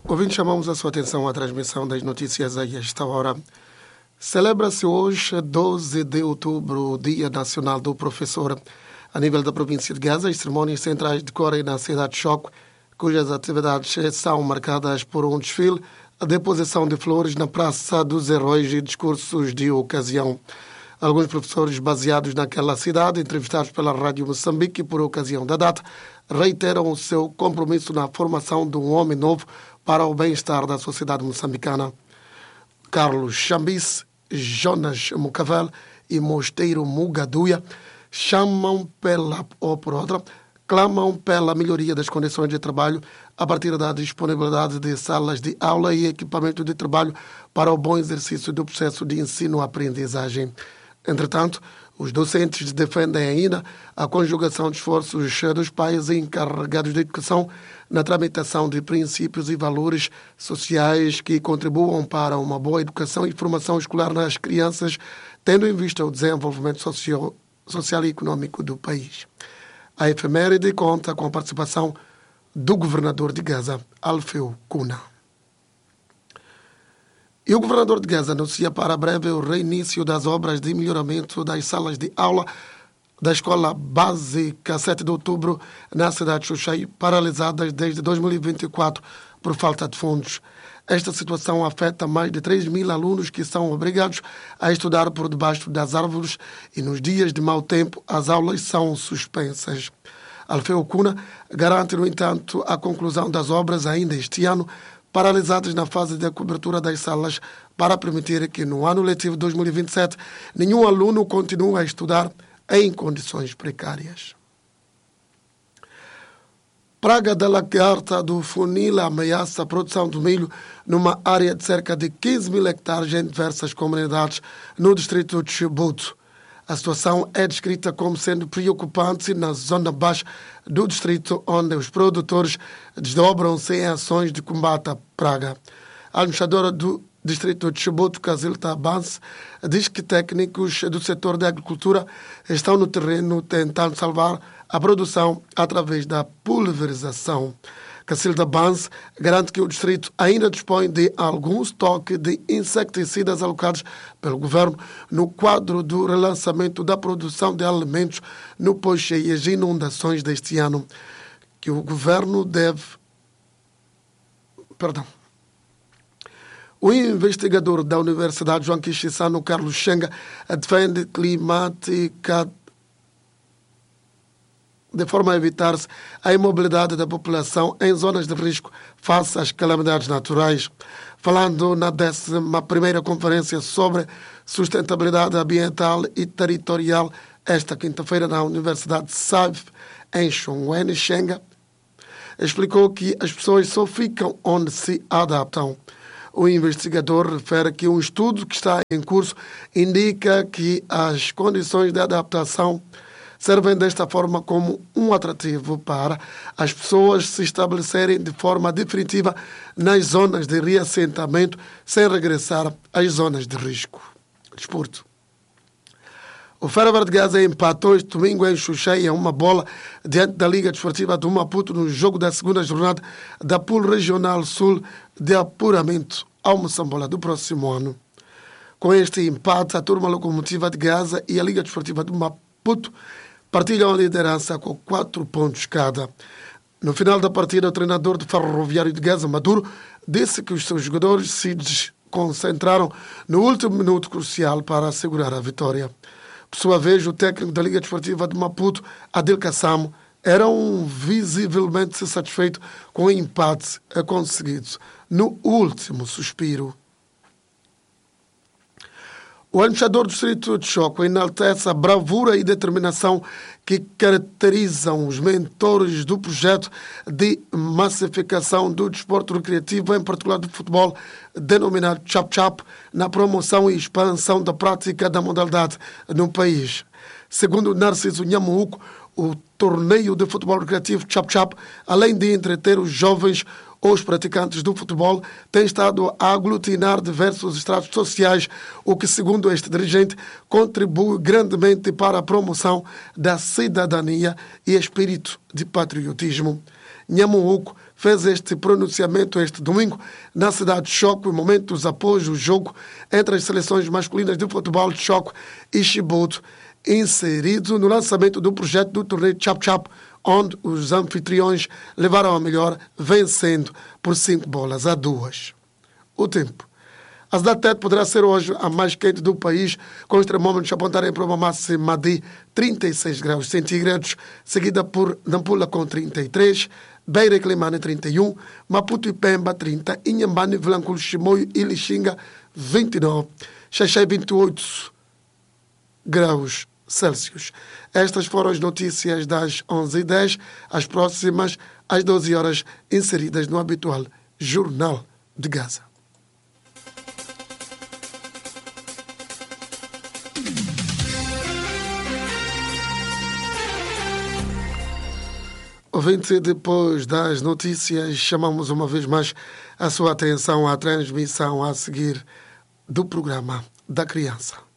Ouvintes, chamamos a sua atenção à transmissão das notícias a esta hora. Celebra-se hoje, 12 de outubro, o Dia Nacional do Professor. A nível da província de Gaza, as cerimônias centrais decorrem na cidade de Choco, cujas atividades são marcadas por um desfile, a deposição de flores na Praça dos Heróis e discursos de ocasião. Alguns professores baseados naquela cidade, entrevistados pela Rádio Moçambique por ocasião da data, reiteram o seu compromisso na formação de um homem novo para o bem-estar da sociedade moçambicana. Carlos Chambice, Jonas Mucavel e Mosteiro Mugaduia clamam pela melhoria das condições de trabalho a partir da disponibilidade de salas de aula e equipamento de trabalho para o bom exercício do processo de ensino-aprendizagem. Entretanto, os docentes defendem ainda a conjugação de esforços dos pais encarregados de educação na tramitação de princípios e valores sociais que contribuam para uma boa educação e formação escolar nas crianças, tendo em vista o desenvolvimento social e econômico do país. A efeméride conta com a participação do governador de Gaza, Alfeu Kuna. E o governador de Gaza anuncia para breve o reinício das obras de melhoramento das salas de aula da Escola Básica 7 de Outubro na cidade de Xuxai, paralisadas desde 2024 por falta de fundos. Esta situação afeta mais de 3.000 alunos que são obrigados a estudar por debaixo das árvores e nos dias de mau tempo as aulas são suspensas. Alfeu Kuna garante, no entanto, a conclusão das obras ainda este ano, paralisadas na fase de cobertura das salas, para permitir que no ano letivo 2027 nenhum aluno continue a estudar em condições precárias. Praga da lagarta do funil ameaça a produção de milho numa área de cerca de 15.000 hectares em diversas comunidades no distrito de Chibuto. A situação é descrita como sendo preocupante na zona baixa do distrito, onde os produtores desdobram-se em ações de combate à praga. A administradora do distrito de Chibuto, Casilda Bans, diz que técnicos do setor da agricultura estão no terreno tentando salvar a produção através da pulverização. Casilda Bans garante que o distrito ainda dispõe de algum estoque de inseticidas alocados pelo governo no quadro do relançamento da produção de alimentos no pós-cheias e inundações deste ano, que o governo deve... O investigador da Universidade João Quixissano, Carlos Xenga, defende climática de forma a evitar-se a imobilidade da população em zonas de risco face às calamidades naturais. Falando na 11ª Conferência sobre Sustentabilidade Ambiental e Territorial, esta quinta-feira na Universidade de SAIF, em Chongwen, Xenga explicou que as pessoas só ficam onde se adaptam. O investigador refere que um estudo que está em curso indica que as condições de adaptação servem desta forma como um atrativo para as pessoas se estabelecerem de forma definitiva nas zonas de reassentamento sem regressar às zonas de risco. Desporto. O Ferroviário de Gaza empatou este domingo em Xuxai a uma bola diante da Liga Desportiva do Maputo no jogo da segunda jornada da Pool Regional Sul de apuramento ao Moçambola do próximo ano. Com este empate, a turma locomotiva de Gaza e a Liga Desportiva do Maputo partilham a liderança com 4 pontos cada. No final da partida, o treinador do Ferroviário de Gaza, Maduro, disse que os seus jogadores se desconcentraram no último minuto crucial para assegurar a vitória. Por sua vez, o técnico da Liga Desportiva de Maputo, Adil Kassamo, era visivelmente satisfeito com o empate conseguido no último suspiro. O administrador do distrito de Choco enaltece a bravura e determinação que caracterizam os mentores do projeto de massificação do desporto recreativo, em particular do futebol, denominado Chap-Chap, na promoção e expansão da prática da modalidade no país. Segundo Narciso Nhamuuco, o torneio de futebol recreativo Chap-Chap, além de entreter os jovens, os praticantes do futebol têm estado a aglutinar diversos estratos sociais, o que, segundo este dirigente, contribui grandemente para a promoção da cidadania e espírito de patriotismo. Nhamuhuco fez este pronunciamento este domingo na cidade de Choco, em momentos após o jogo entre as seleções masculinas de futebol de Choco e Chibuto, inserido no lançamento do projeto do torneio Chap Chap, onde os anfitriões levaram a melhor, vencendo por 5-2. O tempo. A cidade de Tete poderá ser hoje a mais quente do país, com os termômetros apontarem para uma máxima de 36 graus centígrados, seguida por Nampula com 33, Beira e Climane 31, Maputo e Pemba 30, Inhambane, Vilanculo, Chimoio e Lixinga 29, Xaixai 28 graus Celsius. Estas foram as notícias das 11h10, as próximas às 12 horas, inseridas no habitual Jornal de Gaza. Ouvinte, depois das notícias, chamamos uma vez mais a sua atenção à transmissão a seguir do programa da criança.